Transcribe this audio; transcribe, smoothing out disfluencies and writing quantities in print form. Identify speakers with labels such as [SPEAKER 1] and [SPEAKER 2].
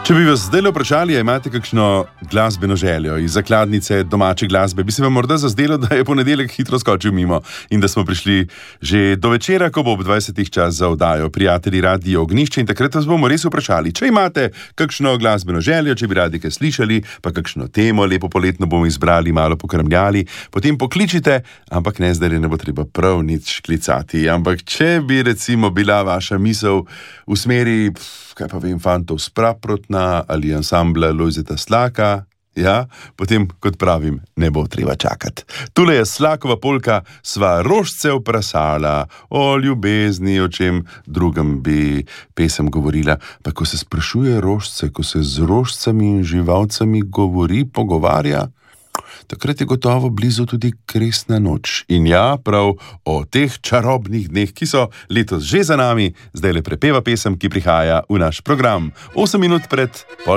[SPEAKER 1] Če bi vas zdaj vprašali, imate kakšno glasbeno željo iz zakladnice domače glasbe, bi se vam morda zazdelo, da je ponedeljek hitro skočil mimo in da smo prišli že do večera, ko bo ob 20. čas za oddajo Prijatelji Radio Ognjišče, in takrat vas bomo res vprašali, če imate kakšno glasbeno željo, če bi radi kaj slišali, pa kakšno temo lepo poletno bomo izbrali, malo pokramljali, potem pokličite, ampak ne, zdaj ne bo treba prav nič klicati, ampak če bi recimo bila vaša misel v smeri, kaj pa vem, Fantov Spraprotna ali ansambla Lojzeta Slaka, ja, potem, kot pravim, ne bo treba čakati. Tule je Slakova polka Sva rožce vprašala o ljubezni, o čem drugem bi pesem govorila. Pa ko se sprašuje rožce, ko se z rožcami in živalcami govori, pogovarja, takrat je gotovo blizu tudi kresna noč. In ja, prav o teh čarobnih dneh, ki so letos že za nami, zdaj le prepeva pesem, ki prihaja v naš program. 8 minut pred